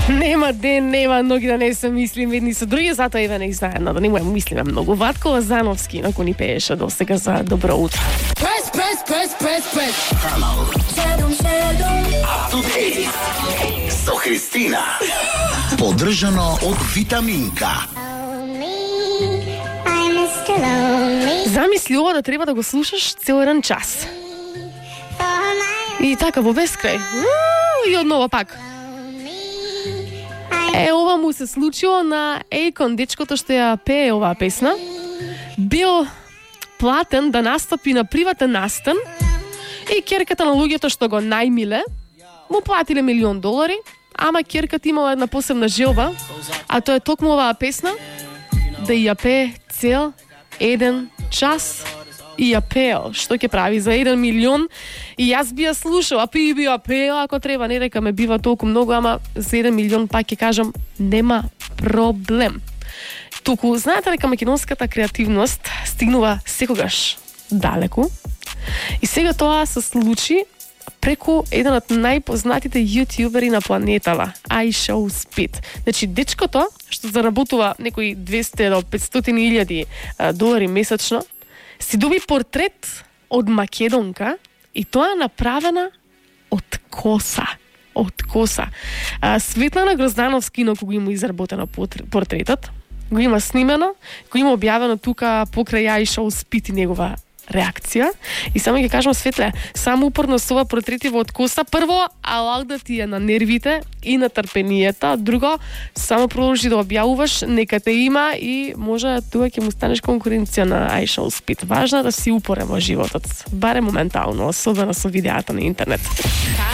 Нема ден, нема ноги да не се мислим едни со други, затоа и не заедно, да не му мислиме многу. Ватко Лазановски, инако ни пееше досега за добро утро. Прес. Со Христина. Поддржано од Витаминка. Замисли ова да треба да го слушаш цел еден час. И така во бескрај. И однова пак. Ова му се случило на Ейкон, дечкото што ја пее оваа песна. Бил платен да настапи на приватен настан и ќерката на луѓето што го најмиле му платиле $1 милион, ама ќерката имала една посебна желба, а тоа е токму оваа песна да ја пее цел еден час и ја пеел, што ќе прави за $1 милион. И јас би ја слушала, би ја пеела ако треба, не дека ме бива толку многу, ама за $1 милион пак ќе кажам, нема проблем. Туку, знаете дека македонската креативност стигнува секогаш далеку. И сега тоа се случи преку еден од најпознатите јутјубери на планетава, iShowSpeed. Значи, дечкото, што заработува некои 200 до 500 илјади долари месечно, си доби портрет од македонка и тоа направена од коса. Светлана Гроздановски, инаку го има изработено портретот, го има снимено, го има објавено тука покрај iShowSpeed и негова реакција. И само ќе кажам, Светле, само упорно со ова портрети во од коса. Прво, алак да ти е на нервите и на трпенијата. Друго, само продолжи да објавуваш, нека те има и може тука ќе му станеш конкуренција на iShowSpeed. Важно да си упорен во животот, барем моментално, особено со видеата на интернет.